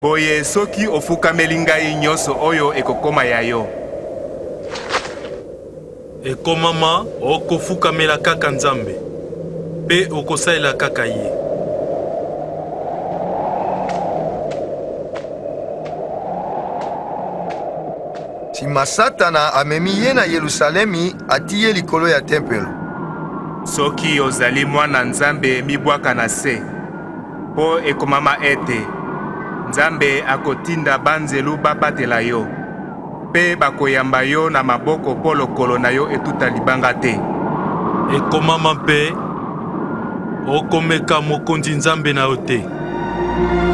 Boye soki ofukameli ngai nyonso oyo ekokoma ya yo. Ekomama okofukamela kaka Nzambe, pe okosalela kaka ye. Sima Satana amemi ye na Yerusalemi ati ye likolo ya tempelo. Soki ozali mwana Nzambe mibwaka na se, po ekomama ete Nzambe akotinda banzelu babatela yo, pe bakoyamba yo na maboko po lokolo na yo etuta libanga te. Ekomama pe okomeka mokonzi Nzambe na yo te.